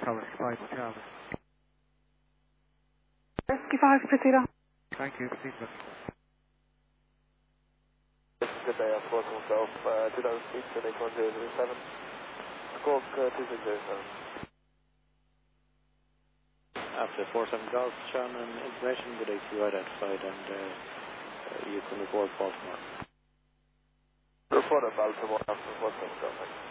Tower 5 Java. Rescue 5, proceed on. Thank you, proceed with. Good day, I'm Squawk myself, 2000 feet to Lake 1007. Squawk 2607. After 47 Golf, Shannon, information with ACU identified and you can report Baltimore. Report at Baltimore after 47 Golf.